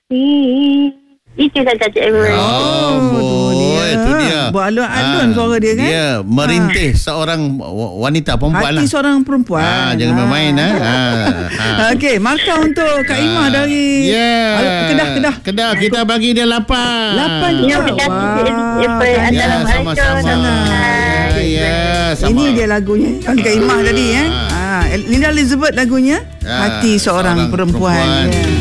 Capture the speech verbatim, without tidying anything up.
hati. Itu saja Cik Emma. Oh, oh boy, itu dia. Beralun-alun ha, suara dia kan. Dia merintih ha. seorang wanita perempuan hati lah. seorang perempuan. Ha, jangan ha. main ha. ha. ha. Okey, markah untuk Kak Imah dari yeah. Kedah-Kedah. Kedah kita bagi dia lapan. Lapan juga. Wah. Ya, sama-sama. Ya, sama. Ini dia lagunya Kak Imah tadi ya. Ha. Linda Elizabeth lagunya ha. Hati seorang, seorang perempuan, perempuan. Ya.